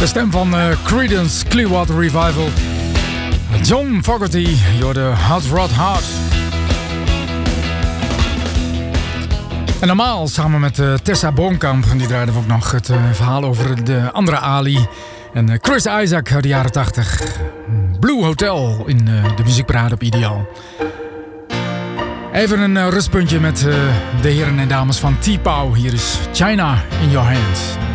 De stem van Creedence Clearwater Revival. John Fogerty, you're the Hot Rod Heart. En normaal samen met Tessa Boomkamp, die draaiden we ook nog het verhaal over de andere Ali. En Chris Isaac uit de jaren 80. Blue Hotel in de muziekparade op Ideaal. Even een rustpuntje met de heren en dames van T-Pow. Hier is China in Your Hands.